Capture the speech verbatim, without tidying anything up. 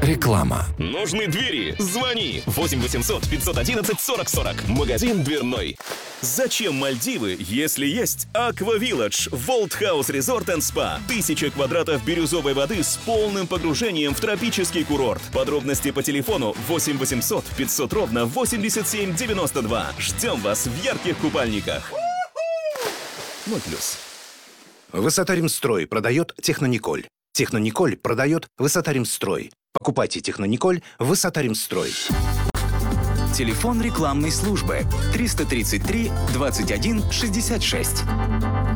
Реклама. Нужны двери? Звони восемь восемьсот пятьсот одиннадцать сорок сорок. Магазин дверной. Зачем Мальдивы, если есть Aqua Village, World House Resort and Spa? Тысяча квадратов бирюзовой воды с полным погружением в тропический курорт. Подробности по телефону восемь восемьсот пятьсот ровно восемьдесят семь девяносто два. Ждем вас в ярких купальниках. ноль плюс. Высота-Ремстрой продает Технониколь. Технониколь продает Высота-Ремстрой. Покупайте Технониколь в Высота-Ремстрой. Телефон рекламной службы триста тридцать три двадцать один шестьдесят шесть.